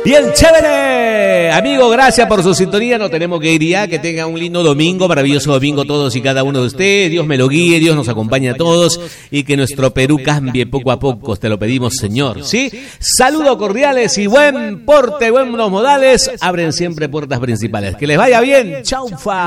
Bien, chévere. Amigo, gracias por su sintonía. Nos tenemos que ir ya. Que tengan un lindo domingo, maravilloso domingo todos y cada uno de ustedes. Dios me lo guíe, Dios nos acompañe a todos y que nuestro Perú cambie poco a poco. Te lo pedimos, Señor. ¿Sí? Saludos cordiales y buen porte, buenos modales. Abren siempre puertas principales. Que les vaya bien. Chaufa.